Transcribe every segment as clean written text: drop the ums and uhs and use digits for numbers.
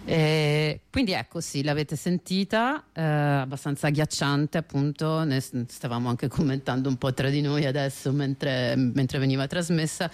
Quindi ecco, sì, l'avete sentita, abbastanza agghiacciante, appunto, ne stavamo anche commentando un po' tra di noi adesso mentre veniva trasmessa.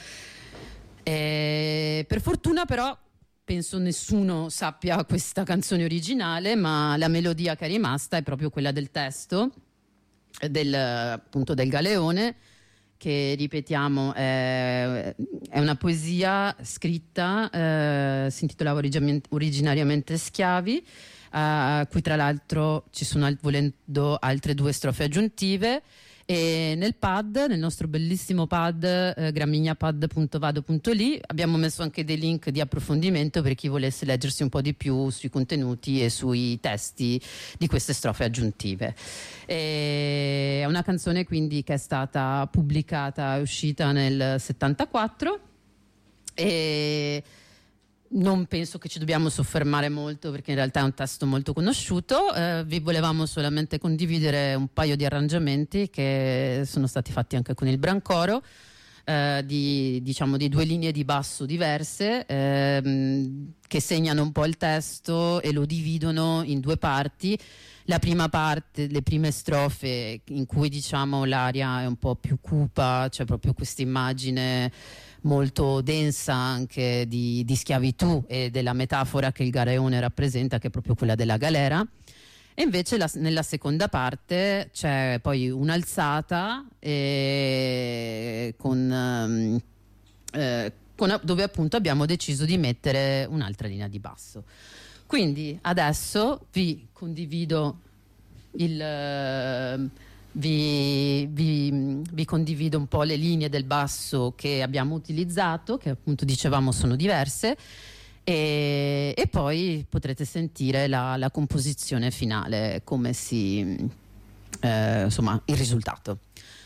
Per fortuna però penso nessuno sappia questa canzone originale, ma la melodia che è rimasta è proprio quella del testo appunto del Galeone, che ripetiamo è una poesia scritta, si intitolava originariamente Schiavi, a cui tra l'altro ci sono volendo altre 2 strofe aggiuntive, e nel nostro bellissimo pad, gramignapad.vado.li, abbiamo messo anche dei link di approfondimento per chi volesse leggersi un po' di più sui contenuti e sui testi di queste strofe aggiuntive. È una canzone quindi che è stata pubblicata, è uscita nel 74, e non penso che ci dobbiamo soffermare molto perché in realtà è un testo molto conosciuto. Vi volevamo solamente condividere un paio di arrangiamenti che sono stati fatti anche con il Brancoro, di 2 linee di basso diverse, che segnano un po' il testo e lo dividono in 2 parti. La prima parte, le prime strofe in cui diciamo l'aria è un po' più cupa, c'è proprio questa immagine molto densa anche di schiavitù e della metafora che il Galeone rappresenta, che è proprio quella della galera. E invece nella seconda parte c'è poi un'alzata dove appunto abbiamo deciso di mettere un'altra linea di basso. Quindi adesso vi condivido vi condivido un po' le linee del basso che abbiamo utilizzato, che appunto dicevamo sono diverse, e poi potrete sentire la composizione finale, come insomma il risultato.